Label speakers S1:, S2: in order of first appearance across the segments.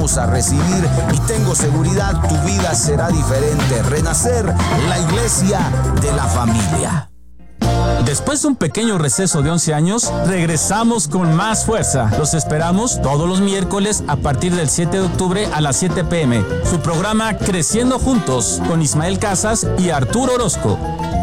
S1: vamos a recibir y tengo seguridad, tu vida será diferente. Renacer, la iglesia de la familia.
S2: Después de un pequeño receso de 11 años, regresamos con más fuerza. Los esperamos todos los miércoles a partir del 7 de octubre a las 7 p.m. Su programa Creciendo Juntos con Ismael Casas y Arturo Orozco.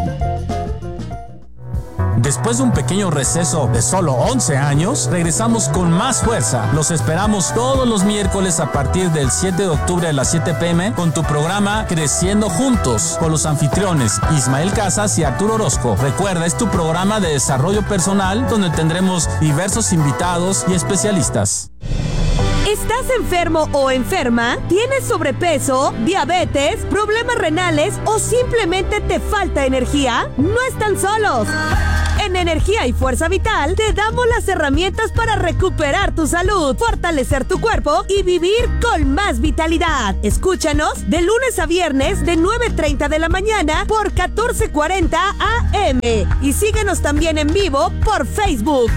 S2: Después de un pequeño receso de solo 11 años, regresamos con más fuerza. Los esperamos todos los miércoles a partir del 7 de octubre a las 7 p.m. con tu programa Creciendo Juntos, con los anfitriones Ismael Casas y Arturo Orozco. Recuerda, es tu programa de desarrollo personal donde tendremos diversos invitados y especialistas.
S3: ¿Estás enfermo o enferma? ¿Tienes sobrepeso, diabetes, problemas renales o simplemente te falta energía? No están solos. En Energía y Fuerza Vital te damos las herramientas para recuperar tu salud, fortalecer tu cuerpo y vivir con más vitalidad. Escúchanos de lunes a viernes de 9:30 de la mañana por 14:40 AM. Y síguenos también en vivo por Facebook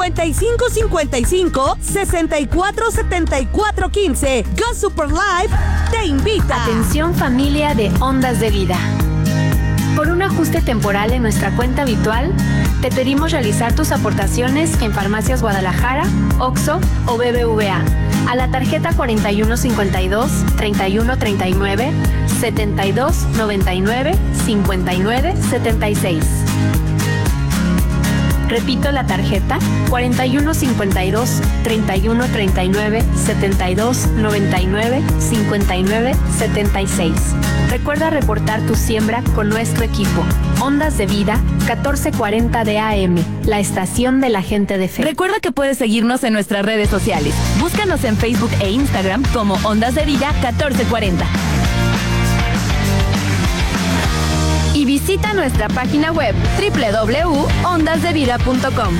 S3: 5555 64 74 15. Go Super Live te invita.
S4: Atención familia de Ondas de Vida. Por un ajuste temporal en nuestra cuenta habitual, te pedimos realizar tus aportaciones en Farmacias Guadalajara, OXXO o BBVA a la tarjeta 4152 3139 7299 5976. Repito la tarjeta 4152 3139 7299 5976. Recuerda reportar tu siembra con nuestro equipo. Ondas de Vida 1440 de AM, la estación de la gente de fe.
S5: Recuerda que puedes seguirnos en nuestras redes sociales. Búscanos en Facebook e Instagram como Ondas de Vida 1440. Y visita nuestra página web www.ondasdevida.com.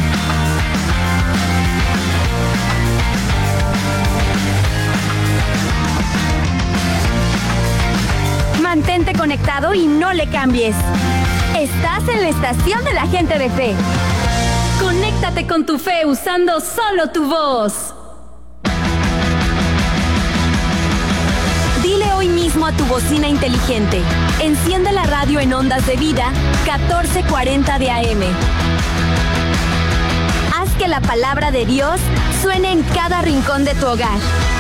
S5: Mantente conectado y no le cambies. Estás en la estación de la gente de fe. Conéctate con tu fe usando solo tu voz. Dile hoy mismo a tu bocina inteligente: enciende la radio en Ondas de Vida 1440 de AM. Haz que la palabra de Dios suene en cada rincón de tu hogar.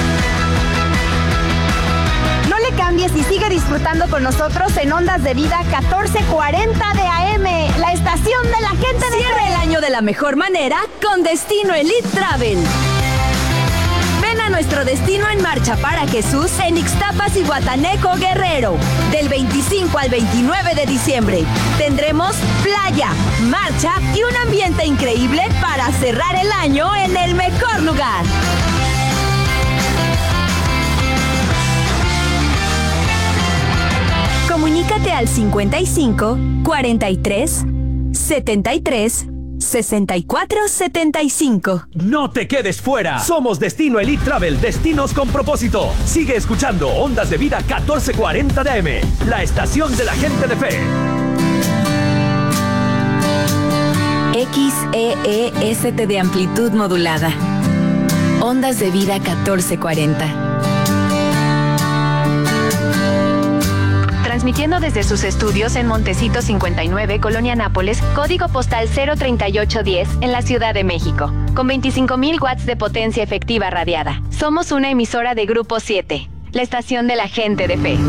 S6: No le cambies y sigue disfrutando con nosotros en Ondas de Vida 1440 de AM, la estación de la gente de
S5: Cierra el año de la mejor manera con Destino Elite Travel. Ven a nuestro destino en marcha para Jesús en Ixtapas y Guataneco, Guerrero. Del 25 al 29 de diciembre tendremos playa, marcha y un ambiente increíble para cerrar el año en el mejor lugar. Comunícate al 55 43 73 64 75.
S7: No te quedes fuera. Somos Destino Elite Travel, destinos con propósito. Sigue escuchando Ondas de Vida 1440 de AM, la estación de la gente de fe.
S5: XEEST de amplitud modulada. Ondas de Vida 1440.
S4: Transmitiendo desde sus estudios en Montecito 59, Colonia Nápoles, código postal 03810 en la Ciudad de México, con 25,000 watts de potencia efectiva radiada. Somos una emisora de Grupo 7, la estación de la gente de fe.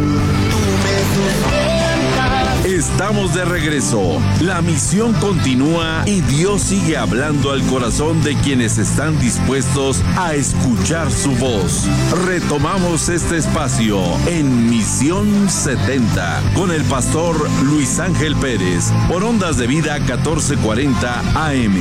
S8: Estamos de regreso. La misión continúa y Dios sigue hablando al corazón de quienes están dispuestos a escuchar su voz. Retomamos este espacio en Misión 70 con el pastor Luis Ángel Pérez por Ondas de Vida 1440 AM.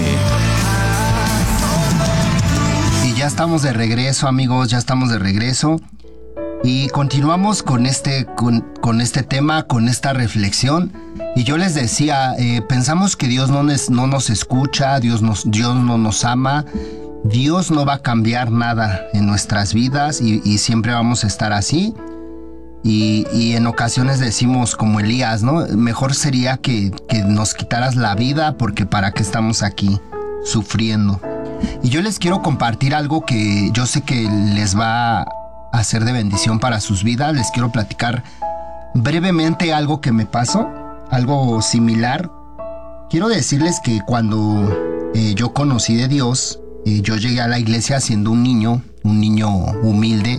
S9: Y ya estamos de regreso, amigos, ya estamos de regreso. Y continuamos con este tema, con esta reflexión. Y yo les decía, pensamos que Dios no nos escucha, Dios no nos ama. Dios no va a cambiar nada en nuestras vidas y siempre vamos a estar así. Y en ocasiones decimos como Elías, ¿no? Mejor sería que nos quitaras la vida porque ¿para qué estamos aquí sufriendo? Y yo les quiero compartir algo que yo sé que les va a ser de bendición para sus vidas. Les quiero platicar brevemente algo que me pasó, algo similar. Quiero decirles que cuando yo conocí de Dios, yo llegué a la iglesia siendo un niño humilde,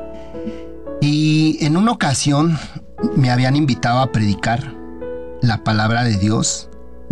S9: y en una ocasión me habían invitado a predicar la palabra de Dios,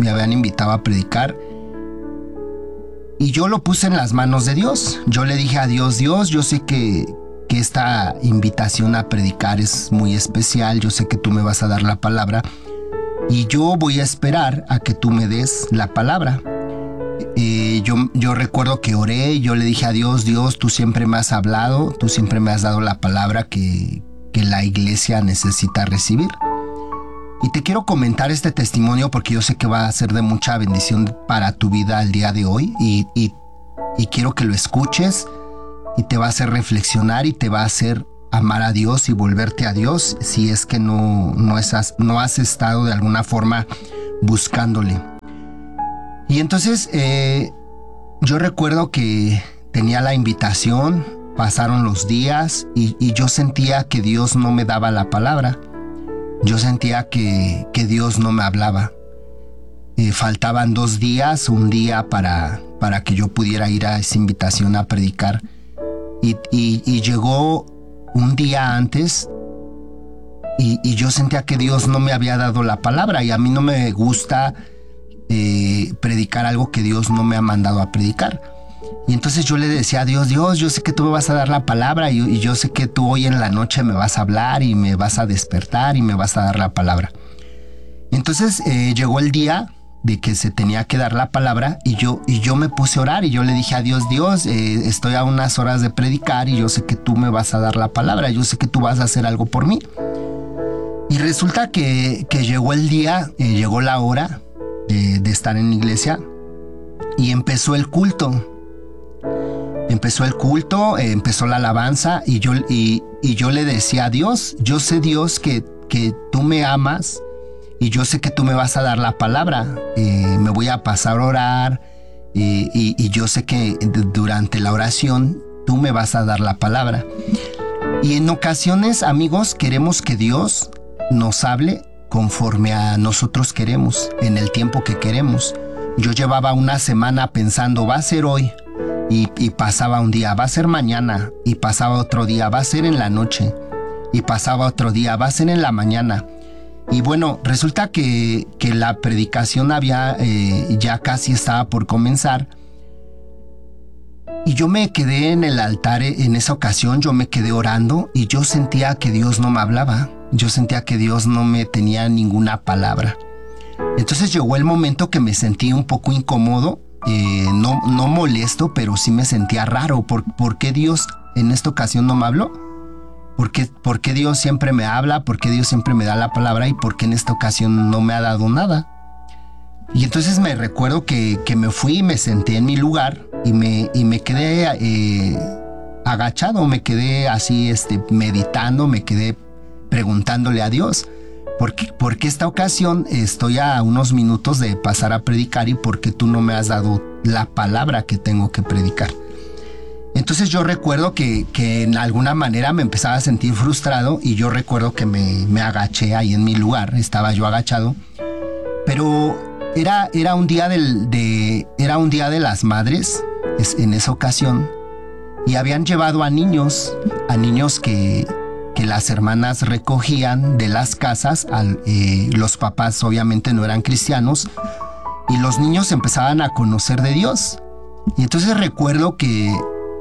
S9: y yo lo puse en las manos de Dios. Yo le dije a Dios, Dios, yo sé que esta invitación a predicar es muy especial, yo sé que tú me vas a dar la palabra, y yo voy a esperar a que tú me des la palabra. Yo recuerdo que oré y yo le dije a Dios, Dios, tú siempre me has hablado, tú siempre me has dado la palabra que la iglesia necesita recibir. Y te quiero comentar este testimonio porque yo sé que va a ser de mucha bendición para tu vida el día de hoy, y quiero que lo escuches, y te va a hacer reflexionar y te va a hacer amar a Dios y volverte a Dios si es que no has estado de alguna forma buscándole. Y entonces yo recuerdo que tenía la invitación, pasaron los días y yo sentía que Dios no me daba la palabra. Yo sentía que Dios no me hablaba. Faltaban 2 días, un día para que yo pudiera ir a esa invitación a predicar. Y llegó un día antes y yo sentía que Dios no me había dado la palabra, y a mí no me gusta predicar algo que Dios no me ha mandado a predicar. Y entonces yo le decía a Dios, Dios, yo sé que tú me vas a dar la palabra, y yo sé que tú hoy en la noche me vas a hablar y me vas a despertar y me vas a dar la palabra. Entonces llegó el día de que se tenía que dar la palabra, y yo me puse a orar, y yo le dije a Dios, Dios, estoy a unas horas de predicar y yo sé que tú me vas a dar la palabra, yo sé que tú vas a hacer algo por mí. Y resulta que llegó el día, llegó la hora de estar en la iglesia, y empezó el culto. Empezó la alabanza, y yo le decía a Dios, yo sé, Dios, que tú me amas, y yo sé que tú me vas a dar la palabra. Me voy a pasar a orar, y yo sé que durante la oración tú me vas a dar la palabra. Y en ocasiones, amigos, queremos que Dios nos hable conforme a nosotros queremos, en el tiempo que queremos. Yo llevaba una semana pensando, va a ser hoy, y pasaba un día, va a ser mañana, y pasaba otro día, va a ser en la noche, y pasaba otro día, va a ser en la mañana. Y bueno, resulta que la predicación ya casi estaba por comenzar, y yo me quedé en el altar. En esa ocasión yo me quedé orando, y yo sentía que Dios no me hablaba, yo sentía que Dios no me tenía ninguna palabra. Entonces llegó el momento que me sentí un poco incómodo, no molesto, pero sí me sentía raro. ¿Por qué Dios en esta ocasión no me habló? ¿Por qué Dios siempre me habla? ¿Por qué Dios siempre me da la palabra? ¿Y por qué en esta ocasión no me ha dado nada? Y entonces me recuerdo que me fui y me senté en mi lugar, y me quedé agachado, me quedé así meditando, me quedé preguntándole a Dios, ¿por qué esta ocasión estoy a unos minutos de pasar a predicar, y por qué tú no me has dado la palabra que tengo que predicar? Entonces yo recuerdo que en alguna manera me empezaba a sentir frustrado, y yo recuerdo que me agaché ahí en mi lugar, estaba yo agachado, pero era un día de las madres en esa ocasión, y habían llevado a niños que las hermanas recogían de las casas. Los papás obviamente no eran cristianos, y los niños empezaban a conocer de Dios. Y entonces recuerdo que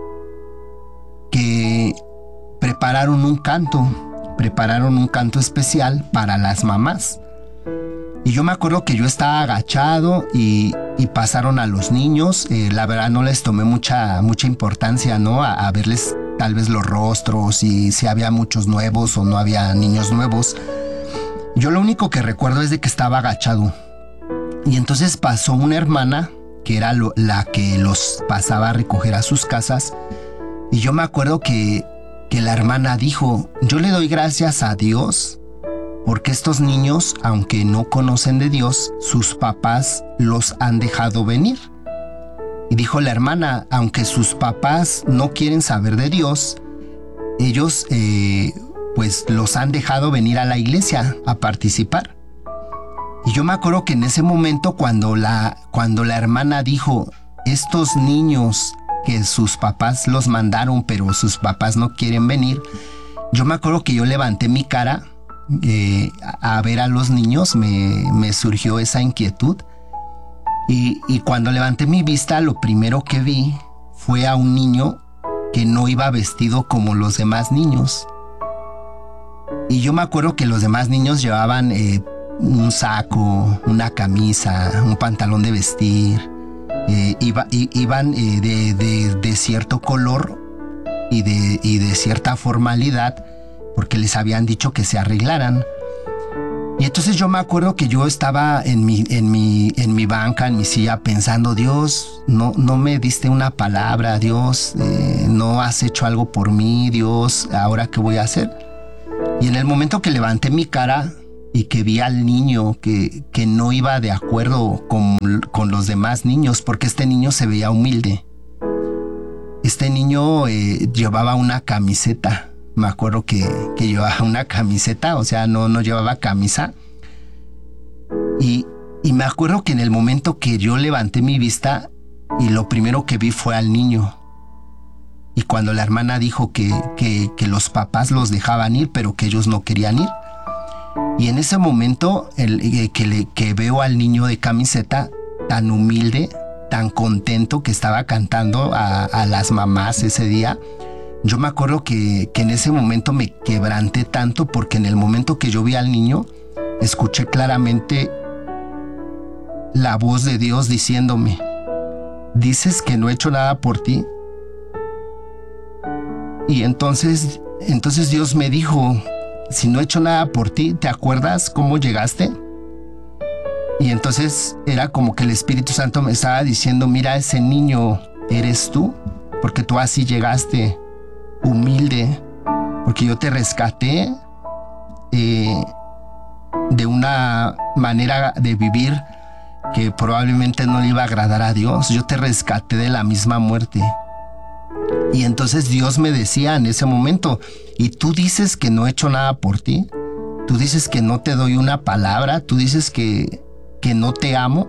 S9: prepararon un canto especial para las mamás. Y yo me acuerdo que yo estaba agachado y pasaron a los niños. La verdad no les tomé mucha importancia, ¿no? A verles tal vez los rostros, y si había muchos nuevos o no había niños nuevos. Yo lo único que recuerdo es de que estaba agachado. Y entonces pasó una hermana que era la que los pasaba a recoger a sus casas. Y yo me acuerdo que la hermana dijo, yo le doy gracias a Dios porque estos niños, aunque no conocen de Dios, sus papás los han dejado venir. Y dijo la hermana, aunque sus papás no quieren saber de Dios, ellos pues los han dejado venir a la iglesia a participar. Y yo me acuerdo que en ese momento cuando la hermana dijo, estos niños que sus papás los mandaron pero sus papás no quieren venir, yo me acuerdo que yo levanté mi cara a ver a los niños, me surgió esa inquietud. Y cuando levanté mi vista, lo primero que vi fue a un niño que no iba vestido como los demás niños. Y yo me acuerdo que los demás niños llevaban un saco, una camisa, un pantalón de vestir. Iban de cierto color y de cierta formalidad, porque les habían dicho que se arreglaran. Y entonces yo me acuerdo que yo estaba en mi banca, en mi silla, pensando, Dios, no me diste una palabra, Dios, no has hecho algo por mí, Dios, ¿ahora qué voy a hacer? Y en el momento que levanté mi cara y que vi al niño que no iba de acuerdo con los demás niños, porque este niño se veía humilde. Este niño llevaba una camiseta. Me acuerdo que llevaba una camiseta, o sea, no llevaba camisa. Y me acuerdo que en el momento que yo levanté mi vista, y lo primero que vi fue al niño. Y cuando la hermana dijo que los papás los dejaban ir, pero que ellos no querían ir. Y en ese momento que veo al niño de camiseta tan humilde, tan contento, que estaba cantando a las mamás ese día, yo me acuerdo que en ese momento me quebranté tanto, porque en el momento que yo vi al niño, escuché claramente la voz de Dios diciéndome, ¿dices que no he hecho nada por ti? Y entonces Dios me dijo, si no he hecho nada por ti, ¿te acuerdas cómo llegaste? Y entonces era como que el Espíritu Santo me estaba diciendo, mira, ese niño eres tú, porque tú así llegaste, humilde, porque yo te rescaté de una manera de vivir que probablemente no le iba a agradar a Dios. Yo te rescaté de la misma muerte. Y entonces Dios me decía en ese momento, ¿y tú dices que no he hecho nada por ti? ¿Tú dices que no te doy una palabra? ¿Tú dices que no te amo?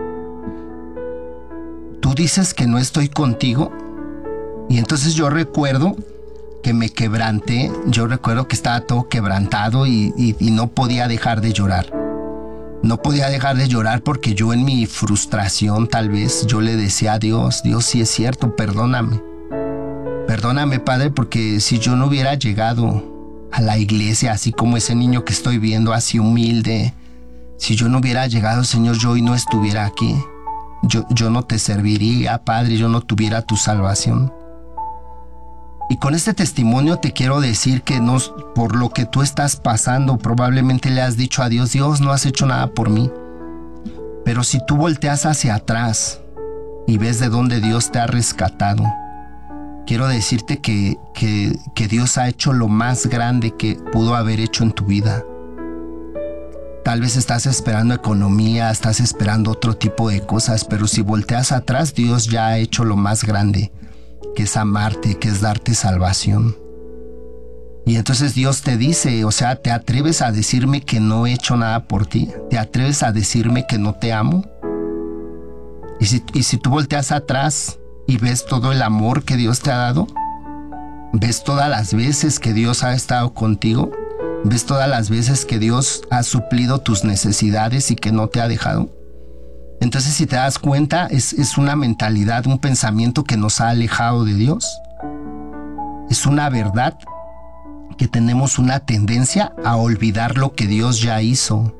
S9: ¿Tú dices que no estoy contigo? Y entonces yo recuerdo que me quebranté, yo recuerdo que estaba todo quebrantado y no podía dejar de llorar. No podía dejar de llorar porque yo en mi frustración tal vez yo le decía a Dios, Dios, sí es cierto, perdóname. Perdóname, Padre, porque si yo no hubiera llegado a la iglesia así como ese niño que estoy viendo, así humilde, si yo no hubiera llegado, Señor, yo hoy no estuviera aquí. Yo no te serviría, Padre, yo no tuviera tu salvación. Y con este testimonio te quiero decir que por lo que tú estás pasando, probablemente le has dicho a Dios, Dios, no has hecho nada por mí. Pero si tú volteas hacia atrás y ves de dónde Dios te ha rescatado, quiero decirte que Dios ha hecho lo más grande que pudo haber hecho en tu vida. Tal vez estás esperando economía, estás esperando otro tipo de cosas, pero si volteas atrás, Dios ya ha hecho lo más grande, que es amarte, que es darte salvación. Y entonces Dios te dice, o sea, ¿te atreves a decirme que no he hecho nada por ti? ¿Te atreves a decirme que no te amo? Y si tú volteas atrás y ves todo el amor que Dios te ha dado, ves todas las veces que Dios ha estado contigo, ves todas las veces que Dios ha suplido tus necesidades y que no te ha dejado. Entonces, si te das cuenta, es una mentalidad, un pensamiento que nos ha alejado de Dios. Es una verdad que tenemos una tendencia a olvidar lo que Dios ya hizo.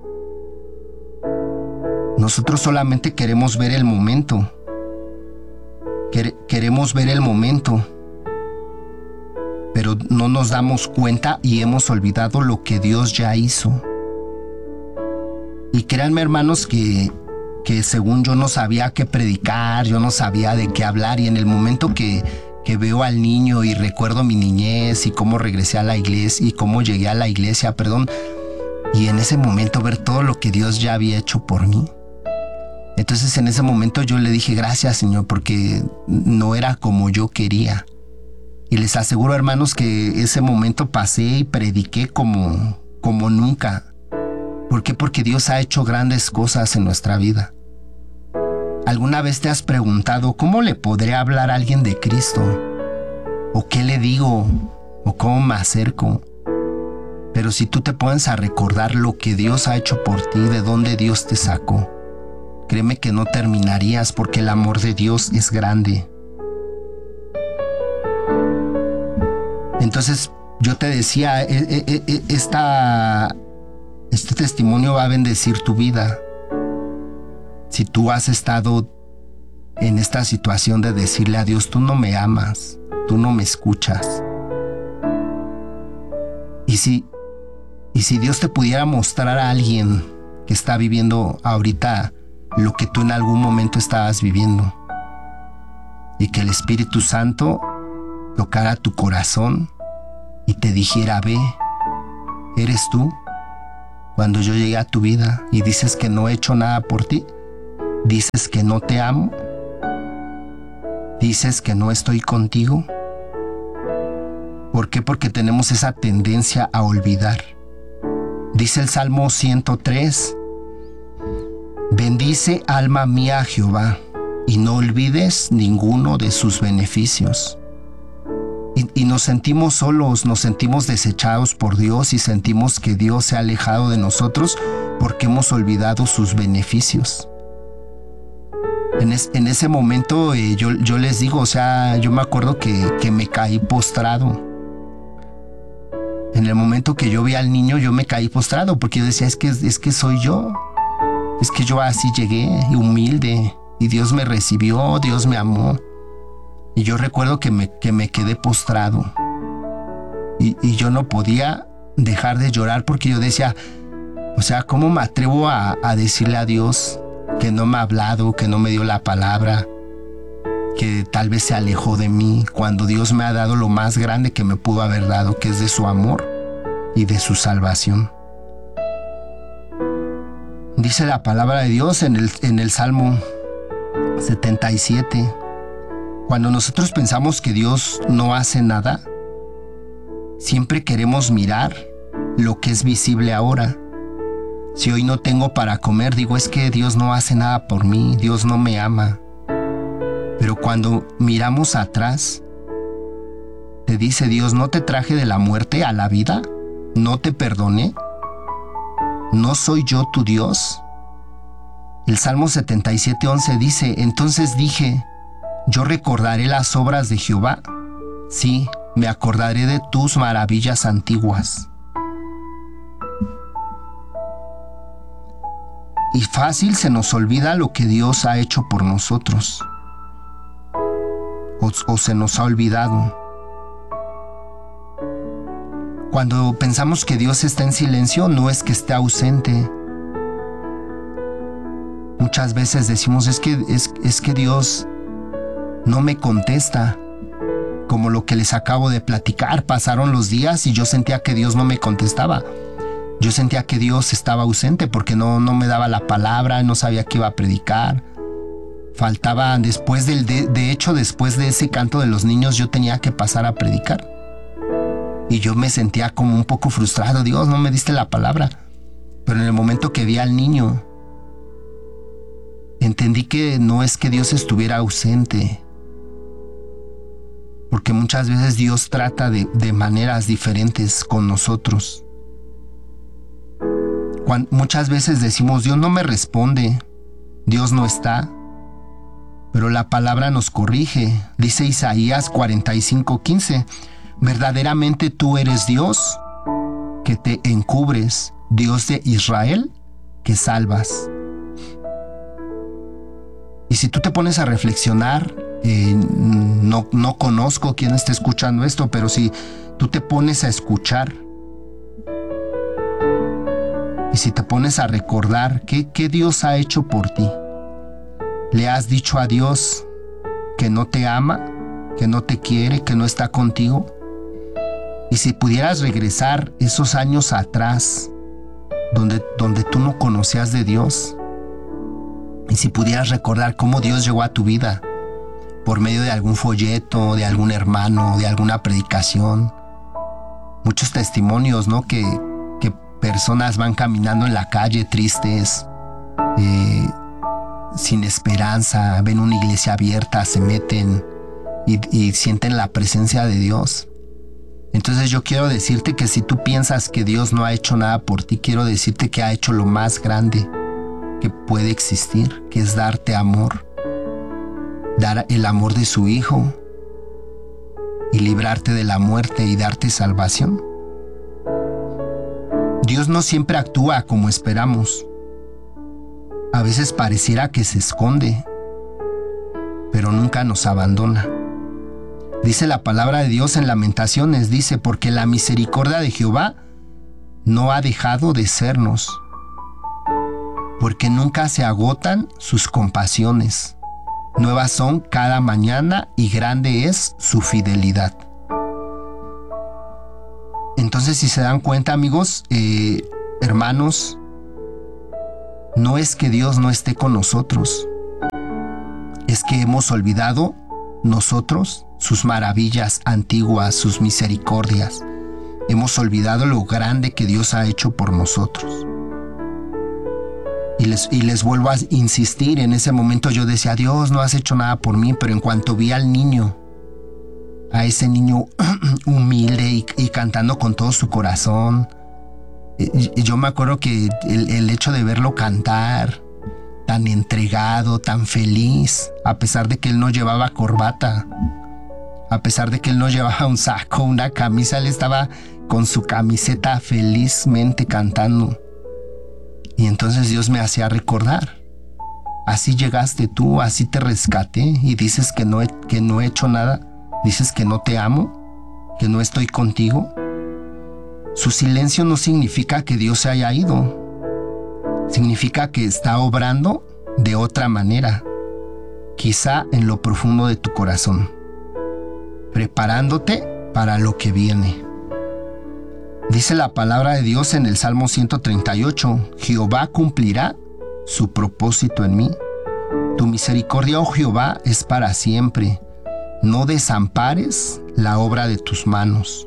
S9: Nosotros solamente queremos ver el momento. Queremos ver el momento, pero no nos damos cuenta y hemos olvidado lo que Dios ya hizo. Y créanme, hermanos, que según yo no sabía qué predicar, yo no sabía de qué hablar, y en el momento que veo al niño y recuerdo mi niñez y cómo regresé a la iglesia y cómo llegué a la iglesia, y en ese momento ver todo lo que Dios ya había hecho por mí. Entonces en ese momento yo le dije, gracias, Señor, porque no era como yo quería. Y les aseguro, hermanos, que ese momento pasé y prediqué como nunca. ¿Por qué? Porque Dios ha hecho grandes cosas en nuestra vida. ¿Alguna vez te has preguntado cómo le podré hablar a alguien de Cristo? ¿O qué le digo? ¿O cómo me acerco? Pero si tú te pones a recordar lo que Dios ha hecho por ti, de dónde Dios te sacó, créeme que no terminarías, porque el amor de Dios es grande. Entonces, yo te decía, este testimonio va a bendecir tu vida. Si tú has estado en esta situación de decirle a Dios, tú no me amas, tú no me escuchas. Y si Dios te pudiera mostrar a alguien que está viviendo ahorita lo que tú en algún momento estabas viviendo, y que el Espíritu Santo tocara tu corazón y te dijera, ve, eres tú. Cuando yo llegué a tu vida y dices que no he hecho nada por ti, dices que no te amo, dices que no estoy contigo. ¿Por qué? Porque tenemos esa tendencia a olvidar. Dice el Salmo 103, bendice alma mía a Jehová, y no olvides ninguno de sus beneficios. Y nos sentimos solos, nos sentimos desechados por Dios y sentimos que Dios se ha alejado de nosotros porque hemos olvidado sus beneficios. En ese momento yo les digo, o sea, yo me acuerdo que me caí postrado. En el momento que yo vi al niño, yo me caí postrado porque yo decía, es que soy yo. Es que yo así llegué, humilde, y Dios me recibió, Dios me amó. Y yo recuerdo que me quedé postrado. Y yo no podía dejar de llorar porque yo decía, o sea, ¿cómo me atrevo a decirle a Dios que no me ha hablado, que no me dio la palabra, que tal vez se alejó de mí, cuando Dios me ha dado lo más grande que me pudo haber dado, que es de su amor y de su salvación? Dice la palabra de Dios en el Salmo 77, cuando nosotros pensamos que Dios no hace nada, siempre queremos mirar lo que es visible ahora. Si hoy no tengo para comer, digo, es que Dios no hace nada por mí, Dios no me ama. Pero cuando miramos atrás, te dice Dios, ¿no te traje de la muerte a la vida? ¿No te perdoné? ¿No soy yo tu Dios? El Salmo 77:11 dice, entonces dije, yo recordaré las obras de Jehová. Sí, me acordaré de tus maravillas antiguas. Y fácil se nos olvida lo que Dios ha hecho por nosotros. O se nos ha olvidado. Cuando pensamos que Dios está en silencio, no es que esté ausente. Muchas veces decimos, es que Dios no me contesta. Como lo que les acabo de platicar, pasaron los días y yo sentía que Dios no me contestaba. Yo sentía que Dios estaba ausente porque no me daba la palabra, no sabía qué iba a predicar. Faltaba, después de hecho, después de ese canto de los niños, yo tenía que pasar a predicar. Y yo me sentía como un poco frustrado. Dios, no me diste la palabra. Pero en el momento que vi al niño, entendí que no es que Dios estuviera ausente. Porque muchas veces Dios trata de maneras diferentes con nosotros. Muchas veces decimos, Dios no me responde, Dios no está. Pero la palabra nos corrige. Dice Isaías 45:15, verdaderamente tú eres Dios, que te encubres, Dios de Israel, que salvas. Y si tú te pones a reflexionar, no conozco quién está escuchando esto, pero si tú te pones a escuchar, y si te pones a recordar qué Dios ha hecho por ti, le has dicho a Dios que no te ama, que no te quiere, que no está contigo. Y si pudieras regresar esos años atrás, donde tú no conocías de Dios, y si pudieras recordar cómo Dios llegó a tu vida, por medio de algún folleto, de algún hermano, de alguna predicación. Muchos testimonios, ¿no? Que personas van caminando en la calle tristes, sin esperanza, ven una iglesia abierta, se meten y sienten la presencia de Dios. Entonces yo quiero decirte que si tú piensas que Dios no ha hecho nada por ti, quiero decirte que ha hecho lo más grande que puede existir, que es darte amor, dar el amor de su Hijo y librarte de la muerte y darte salvación. Dios no siempre actúa como esperamos. A veces pareciera que se esconde, pero nunca nos abandona. Dice la palabra de Dios en Lamentaciones, dice, porque la misericordia de Jehová no ha dejado de sernos, porque nunca se agotan sus compasiones. Nuevas son cada mañana y grande es su fidelidad. Entonces, si se dan cuenta, amigos, hermanos, no es que Dios no esté con nosotros, es que hemos olvidado nosotros sus maravillas antiguas, sus misericordias. Hemos olvidado lo grande que Dios ha hecho por nosotros. Y les vuelvo a insistir, en ese momento yo decía, Dios, no has hecho nada por mí, pero en cuanto vi al niño, a ese niño humilde y cantando con todo su corazón, yo me acuerdo que el hecho de verlo cantar, tan entregado, tan feliz, a pesar de que él no llevaba corbata, a pesar de que él no llevaba un saco, una camisa, él estaba con su camiseta felizmente cantando. Y entonces Dios me hacía recordar, así llegaste tú, así te rescaté y dices que no he hecho nada, dices que no te amo, que no estoy contigo. Su silencio no significa que Dios se haya ido, significa que está obrando de otra manera, quizá en lo profundo de tu corazón, preparándote para lo que viene. Dice la palabra de Dios en el Salmo 138, Jehová cumplirá su propósito en mí. Tu misericordia, oh Jehová, es para siempre. No desampares la obra de tus manos.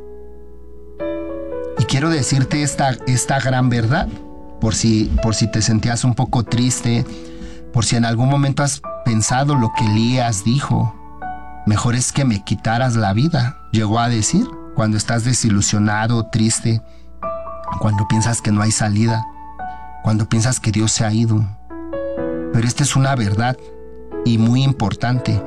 S9: Y quiero decirte esta gran verdad, por si te sentías un poco triste, por si en algún momento has pensado lo que Elías dijo. Mejor es que me quitaras la vida, llegó a decir, cuando estás desilusionado, triste, cuando piensas que no hay salida, cuando piensas que Dios se ha ido. Pero esta es una verdad y muy importante.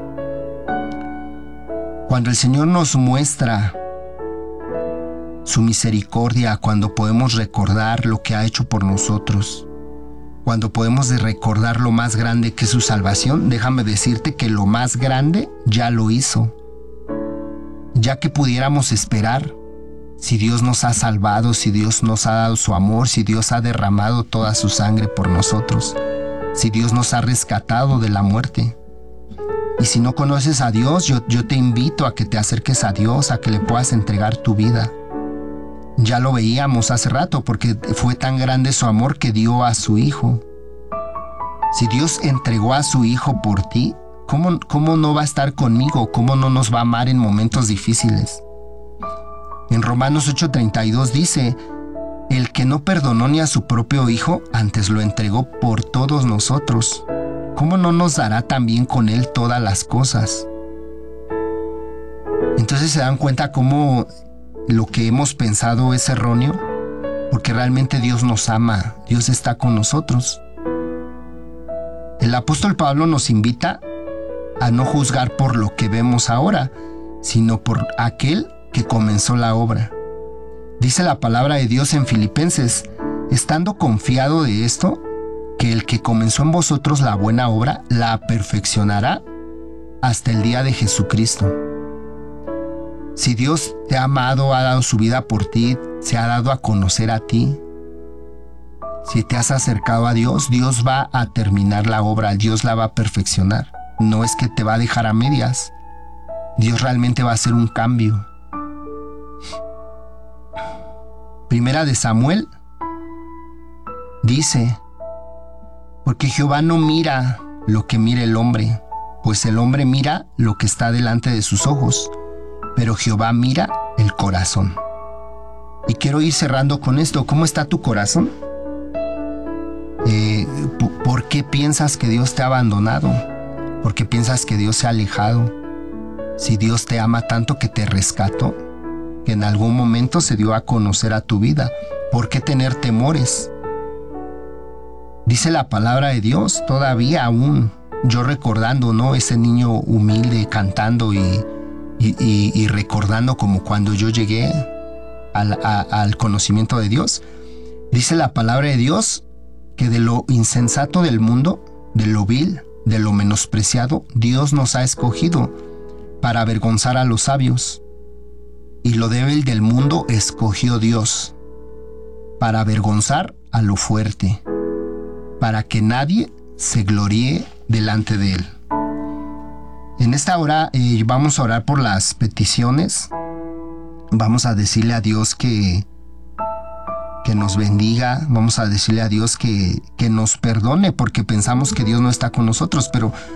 S9: Cuando el Señor nos muestra su misericordia, cuando podemos recordar lo que ha hecho por nosotros, cuando podemos recordar lo más grande que es su salvación, déjame decirte que lo más grande ya lo hizo. Ya que pudiéramos esperar, si Dios nos ha salvado, si Dios nos ha dado su amor, si Dios ha derramado toda su sangre por nosotros, si Dios nos ha rescatado de la muerte. Y si no conoces a Dios, yo te invito a que te acerques a Dios, a que le puedas entregar tu vida. Ya lo veíamos hace rato, porque fue tan grande su amor que dio a su Hijo. Si Dios entregó a su Hijo por ti, ¿cómo no va a estar conmigo? ¿Cómo no nos va a amar en momentos difíciles? En Romanos 8:32 dice, el que no perdonó ni a su propio Hijo, antes lo entregó por todos nosotros. ¿Cómo no nos dará también con Él todas las cosas? Entonces se dan cuenta cómo lo que hemos pensado es erróneo, porque realmente Dios nos ama, Dios está con nosotros. El apóstol Pablo nos invita a no juzgar por lo que vemos ahora, sino por aquel que comenzó la obra. Dice la palabra de Dios en Filipenses, estando confiado de esto, que el que comenzó en vosotros la buena obra, la perfeccionará hasta el día de Jesucristo. Si Dios te ha amado, ha dado su vida por ti, se ha dado a conocer a ti, si te has acercado a Dios, Dios va a terminar la obra, Dios la va a perfeccionar. No es que te va a dejar a medias. Dios realmente va a hacer un cambio. Primera de Samuel dice, porque Jehová no mira lo que mira el hombre, pues el hombre mira lo que está delante de sus ojos, pero Jehová mira el corazón. Y quiero ir cerrando con esto. ¿Cómo está tu corazón? ¿Por qué piensas que Dios te ha abandonado? ¿Por qué piensas que Dios se ha alejado? Si Dios te ama tanto que te rescató, que en algún momento se dio a conocer a tu vida, ¿por qué tener temores? Dice la palabra de Dios, todavía aún, yo recordando, ¿no? Ese niño humilde cantando y recordando como cuando yo llegué al conocimiento de Dios. Dice la palabra de Dios que de lo insensato del mundo, de lo vil, de lo menospreciado, Dios nos ha escogido para avergonzar a los sabios. Y lo débil del mundo escogió Dios para avergonzar a lo fuerte, para que nadie se gloríe delante de él. En esta hora vamos a orar por las peticiones. Vamos a decirle a Dios que nos bendiga. Vamos a decirle a Dios que nos perdone porque pensamos que Dios no está con nosotros, pero